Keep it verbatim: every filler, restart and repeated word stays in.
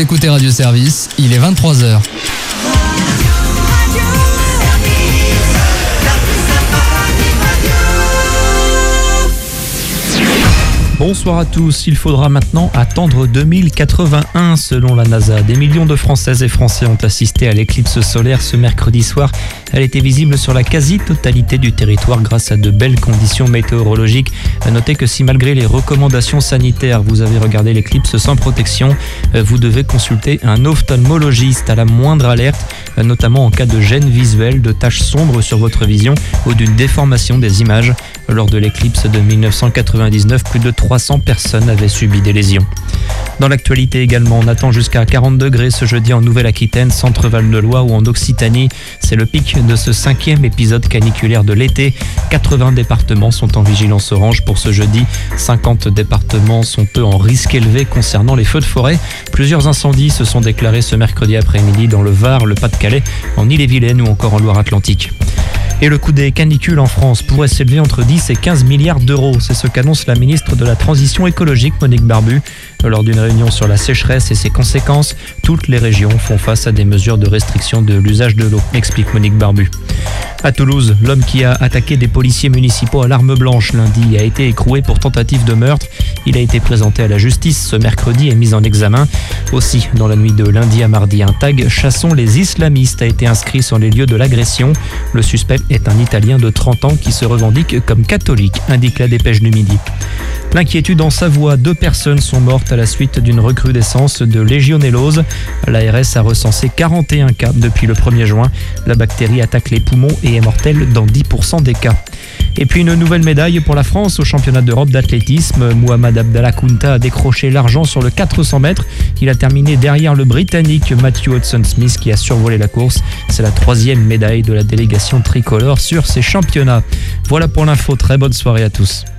écoutez Radio Service, il est vingt-trois heures. Bonsoir à tous, il faudra maintenant attendre deux mille quatre-vingt-un selon la NASA. Des millions de Françaises et Français ont assisté à l'éclipse solaire ce mercredi soir. Elle était visible sur la quasi-totalité du territoire grâce à de belles conditions météorologiques. Notez que si malgré les recommandations sanitaires, vous avez regardé l'éclipse sans protection, vous devez consulter un ophtalmologiste à la moindre alerte, notamment en cas de gêne visuelle, de taches sombres sur votre vision ou d'une déformation des images. Lors de l'éclipse de mille neuf cent quatre-vingt-dix-neuf, plus de trois cents personnes avaient subi des lésions. Dans l'actualité également, on attend jusqu'à quarante degrés ce jeudi en Nouvelle-Aquitaine, Centre-Val de Loire ou en Occitanie. C'est le pic de ce cinquième épisode caniculaire de l'été. quatre-vingts départements sont en vigilance orange pour ce jeudi. cinquante départements sont eux en risque élevé concernant les feux de forêt. Plusieurs incendies se sont déclarés ce mercredi après-midi dans le Var, le Pas-de-Calais, en Ille-et-Vilaine ou encore en Loire-Atlantique. Et le coût des canicules en France pourrait s'élever entre dix et quinze milliards d'euros. C'est ce qu'annonce la ministre de la Transition écologique, Monique Barbu. Lors d'une réunion sur la sécheresse et ses conséquences, toutes les régions font face à des mesures de restriction de l'usage de l'eau, explique Monique Barbu. À Toulouse, l'homme qui a attaqué des policiers municipaux à l'arme blanche lundi a été écroué pour tentative de meurtre. Il a été présenté à la justice ce mercredi et mis en examen. Aussi, dans la nuit de lundi à mardi, un tag « Chassons les islamistes » a été inscrit sur les lieux de l'agression. Le suspect est un Italien de trente ans qui se revendique comme catholique, indique la Dépêche du Midi. L'inquiétude en Savoie, deux personnes sont mortes à la suite d'une recrudescence de légionellose. L'A R S a recensé quarante et un cas depuis le premier juin. La bactérie attaque les poumons et est mortelle dans dix pour cent des cas. Et puis une nouvelle médaille pour la France au championnat d'Europe d'athlétisme. Mohamed Abdallah Kounta a décroché l'argent sur le quatre cents mètres. Il a terminé derrière le Britannique Matthew Hodson-Smith qui a survolé la course. C'est la troisième médaille de la délégation tricolore sur ces championnats. Voilà pour l'info, très bonne soirée à tous.